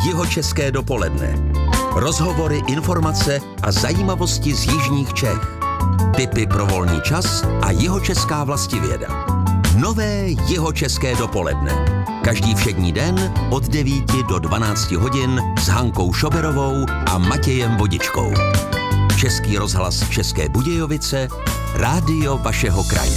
Jihočeské dopoledne. Rozhovory, informace a zajímavosti z jižních Čech. Tipy pro volný čas a jihočeská vlastivěda. Nové Jihočeské dopoledne. Každý všední den od 9 do 12 hodin s Hankou Šoberovou a Matějem Vodičkou. Český rozhlas České Budějovice, rádio vašeho kraje.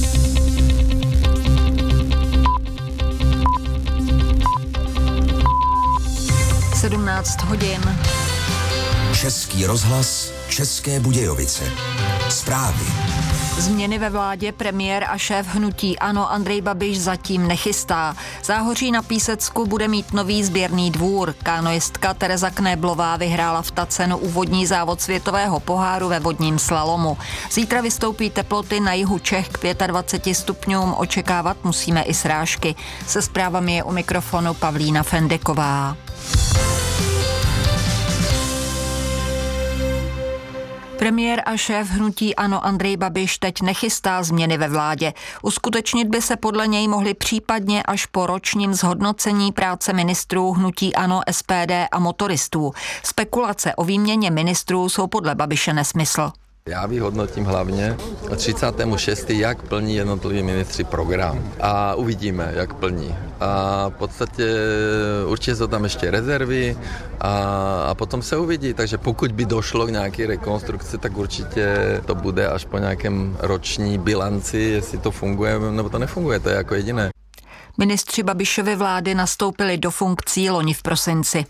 hodin. Český rozhlas České Budějovice. Zprávy. Změny ve vládě premiér a šéf hnutí ANO Andrej Babiš zatím nechystá. Záhoří na Písecku bude mít nový sběrný dvůr. Kanoistka Tereza Knéblová vyhrála v Tacenu úvodní závod světového poháru ve vodním slalomu. Zítra vystoupí teploty na jihu Čech k 25 stupňům. Očekávat musíme i srážky. Se zprávami je u mikrofonu Pavlína Fendeková. Premiér a šéf hnutí ANO Andrej Babiš teď nechystá změny ve vládě. Uskutečnit by se podle něj mohly případně až po ročním zhodnocení práce ministrů hnutí ANO, SPD a motoristů. Spekulace o výměně ministrů jsou podle Babiše nesmysl. Já vyhodnotím hlavně 36. jak plní jednotliví ministři program. A uvidíme, jak plní. A v podstatě určitě jsou tam ještě rezervy a potom se uvidí. Takže pokud by došlo k nějaké rekonstrukci, tak určitě to bude až po nějakém roční bilanci, jestli to funguje nebo to nefunguje. To je jako jediné. Ministři Babišovy vlády nastoupili do funkcí loni v prosinci.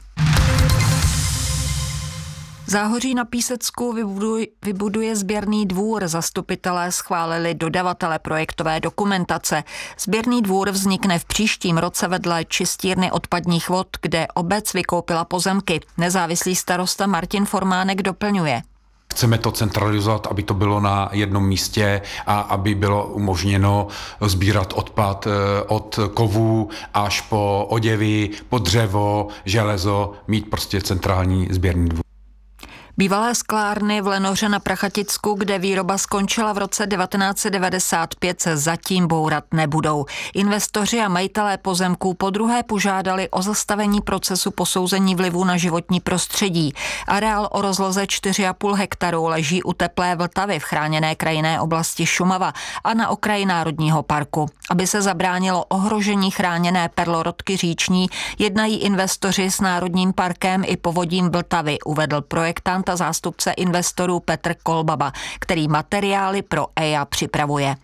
Záhoří na Písecku vybuduje sběrný dvůr. Zastupitelé schválili dodavatele projektové dokumentace. Sběrný dvůr vznikne v příštím roce vedle čistírny odpadních vod, kde obec vykoupila pozemky. Nezávislý starosta Martin Formánek doplňuje. Chceme to centralizovat, aby to bylo na jednom místě a aby bylo umožněno sbírat odpad od kovů až po oděvy, po dřevo, železo, mít prostě centrální sběrný dvůr. Bývalé sklárny v Lenoře na Prachaticku, kde výroba skončila v roce 1995, se zatím bourat nebudou. Investoři a majitelé pozemků podruhé požádali o zastavení procesu posouzení vlivu na životní prostředí. Areál o rozloze 4,5 hektaru leží u Teplé Vltavy v chráněné krajinné oblasti Šumava a na okraji Národního parku. Aby se zabránilo ohrožení chráněné perlorodky říční, jednají investoři s Národním parkem i povodím Vltavy, uvedl projektant a zástupce investorů Petr Kolbaba, který materiály pro EIA připravuje.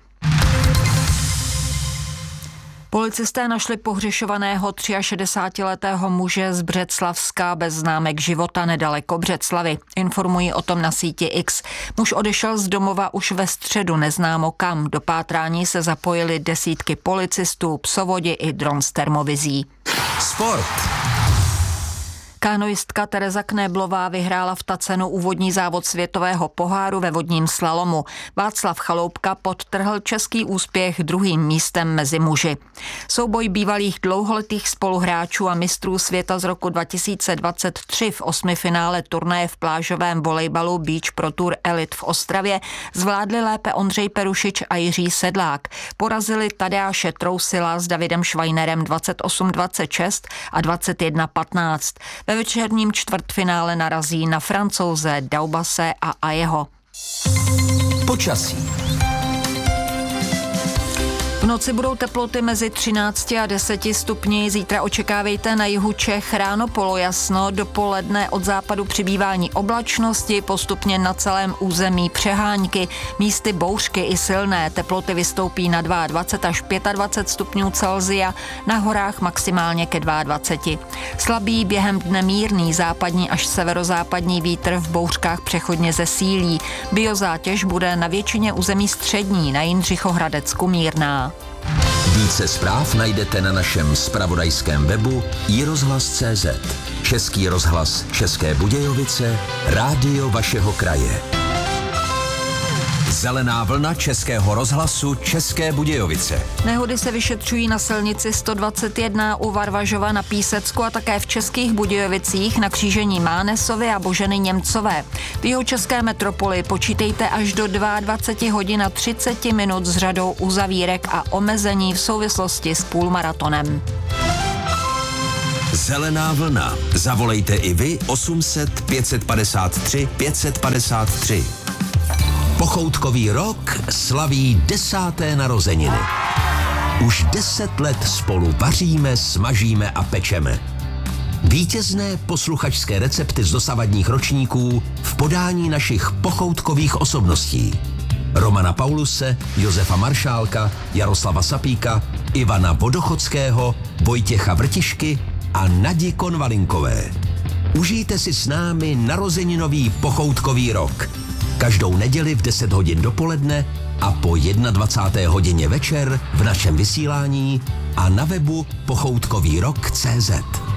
Policisté našli pohřešovaného 63letého muže z Břeclavska bez známek života nedaleko Břeclavy. Informují o tom na síti X. Muž odešel z domova už ve středu neznámo kam. Do pátrání se zapojili desítky policistů, psovodi i dron s termovizí. Sport. Kanoistka Tereza Knéblová vyhrála v Tacenu úvodní závod světového poháru ve vodním slalomu. Václav Chaloupka podtrhl český úspěch druhým místem mezi muži. Souboj bývalých dlouholetých spoluhráčů a mistrů světa z roku 2023 v 8. finále turnaje v plážovém volejbalu Beach Pro Tour Elite v Ostravě zvládli lépe Ondřej Perušič a Jiří Sedlák. Porazili Tadeáše Trousila s Davidem Švajnerem 28-26 a 21-15. Ve večerním čtvrtfinále narazí na Francouze Daubase a Ajeho. Počasí. V noci budou teploty mezi 13 a 10 stupni. Zítra očekávejte na jihu Čech ráno polojasno, dopoledne od západu přibývání oblačnosti, postupně na celém území přehánky, místy bouřky i silné. Teploty vystoupí na 22 až 25 stupňů Celsia, na horách maximálně ke 22. Slabý během dne mírný západní až severozápadní vítr, v bouřkách přechodně zesílí. Biozátěž bude na většině území střední, na Jindřichohradecku mírná. Více zpráv najdete na našem zpravodajském webu iRozhlas.cz. Český rozhlas České Budějovice, rádio vašeho kraje. Zelená vlna Českého rozhlasu České Budějovice. Nehody se vyšetřují na silnici 121 u Varvažova na Písecku a také v Českých Budějovicích na křížení Mánesovy a Boženy Němcové. V jihočeské metropoli počítejte až do 22 hodin a 30 minut s řadou uzavírek a omezení v souvislosti s půlmaratonem. Zelená vlna. Zavolejte i vy 800 553 553. Pochoutkový rok slaví 10. narozeniny. Už 10 let spolu vaříme, smažíme a pečeme. Vítězné posluchačské recepty z dosavadních ročníků v podání našich pochoutkových osobností. Romana Pauluse, Josefa Maršálka, Jaroslava Sapíka, Ivana Vodochodského, Vojtěcha Vrtišky a Nadi Konvalinkové. Užijte si s námi narozeninový pochoutkový rok. Každou neděli v 10 hodin dopoledne a po 21. hodině večer v našem vysílání a na webu pochoutkovýrok.cz.